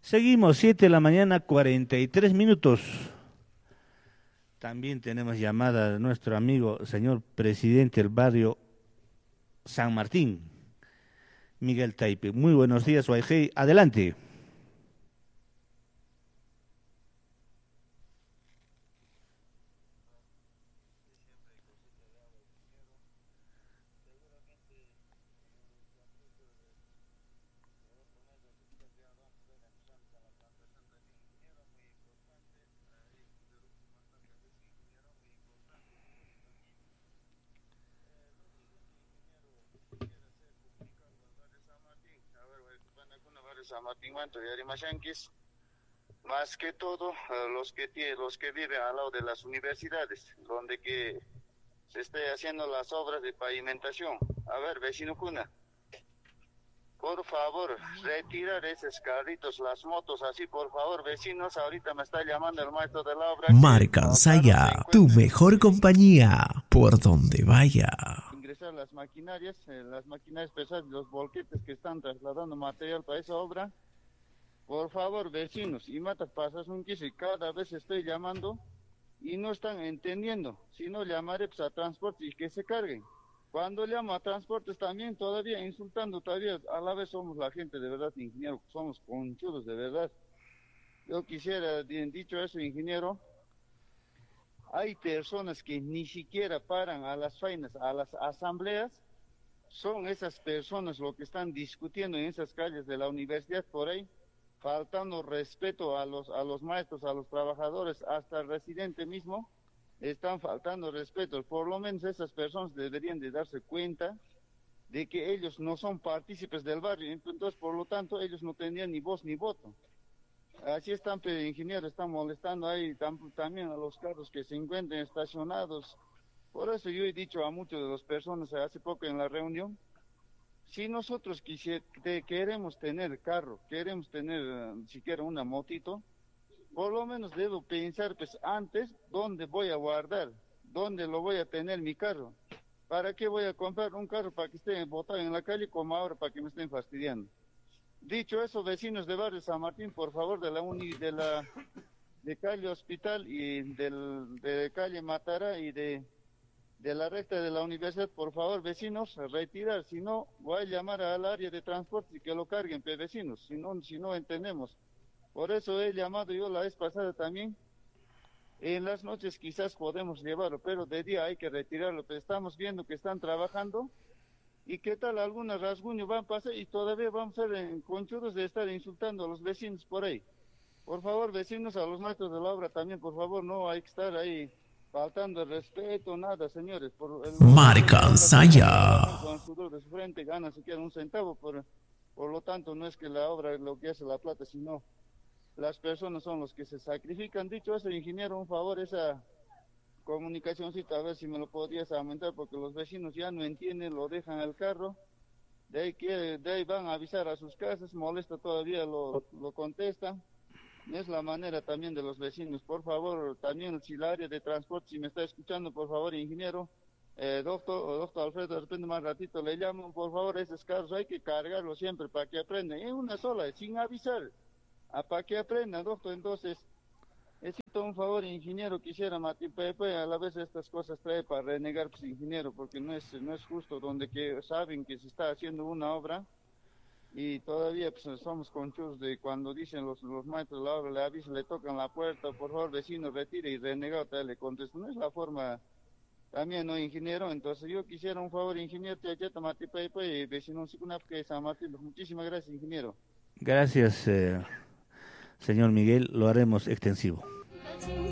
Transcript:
Seguimos, 7 de la mañana, 43 minutos. También tenemos llamada de nuestro amigo, señor presidente del barrio San Martín, Miguel Taipe. Muy buenos días, Guayjay. Adelante. San Martín Manto y Arimashanquis, más que todo los que viven al lado de las universidades, donde que se esté haciendo las obras de pavimentación. A ver, vecino Cuna, por favor, retirar esos carritos, las motos, así, por favor, vecinos. Ahorita me está llamando el maestro de la obra. Marca Ansaya, tu mejor compañía, por donde vaya. Ingresar las maquinarias pesadas, los volquetes que están trasladando material para esa obra. Por favor, vecinos, y matas pasas un quise, cada vez estoy llamando y no están entendiendo. Si no, llamaré pues, a transporte y que se carguen. Cuando llamo a transportes también, todavía insultando, todavía a la vez somos la gente de verdad, ingeniero, somos conchudos de verdad. Yo quisiera, bien dicho eso, ingeniero, hay personas que ni siquiera paran a las fainas, a las asambleas. Son esas personas lo que están discutiendo en esas calles de la universidad por ahí, faltando respeto a los maestros, a los trabajadores, hasta el residente mismo, están faltando respeto. Por lo menos esas personas deberían de darse cuenta de que ellos no son partícipes del barrio, entonces por lo tanto ellos no tendrían ni voz ni voto. Así están, ingenieros, están molestando ahí también a los carros que se encuentren estacionados. Por eso yo he dicho a muchas de las personas hace poco en la reunión, si nosotros queremos tener carro, queremos tener siquiera una motito, por lo menos debo pensar pues antes dónde voy a guardar, dónde lo voy a tener mi carro. ¿Para qué voy a comprar un carro para que esté botado en la calle como ahora para que me estén fastidiando? Dicho eso, vecinos de barrio San Martín, por favor, de calle Hospital y de calle Matara y de la recta de la universidad, por favor, vecinos, retirar, si no, voy a llamar al área de transporte y que lo carguen, vecinos, si no entendemos. Por eso he llamado yo la vez pasada también. En las noches quizás podemos llevarlo, pero de día hay que retirarlo, pero estamos viendo que están trabajando. ¿Y qué tal? Algunos rasguños van a pasar y todavía vamos a ser conchudos de estar insultando a los vecinos por ahí. Por favor, vecinos, a los maestros de la obra también, por favor, no hay que estar ahí faltando el respeto, nada, señores. Marca Ansaya. Con el sudor de su frente ganan siquiera un centavo, por lo tanto no es que la obra es lo que hace la plata, sino las personas son los que se sacrifican. Dicho eso, ingeniero, un favor, esa comunicacióncita, a ver si me lo podrías aumentar, porque los vecinos ya no entienden, lo dejan el carro, de ahí van a avisar a sus casas, molesta todavía, lo contestan. Es la manera también de los vecinos. Por favor, también si la área de transporte, si me está escuchando, por favor, ingeniero, doctor Alfredo, de repente más ratito le llamo, por favor, esos carros hay que cargarlos siempre para que aprendan, en una sola, sin avisar, para que aprendan, doctor. Entonces, necesito un favor, ingeniero, quisiera Martín Pepe, a la vez estas cosas trae para renegar, pues, ingeniero, porque no es justo donde que saben que se está haciendo una obra y todavía pues somos conchudos de cuando dicen los maestros de la obra, le avisan, le tocan la puerta, por favor, vecino, retire, y renegado tal, le contesto. No es la forma también, ¿no, ingeniero? Entonces yo quisiera un favor, ingeniero, te ayeta Martín Pepe, y vecino, que San Martín. Muchísimas gracias, ingeniero. Gracias, señor Miguel, lo haremos extensivo.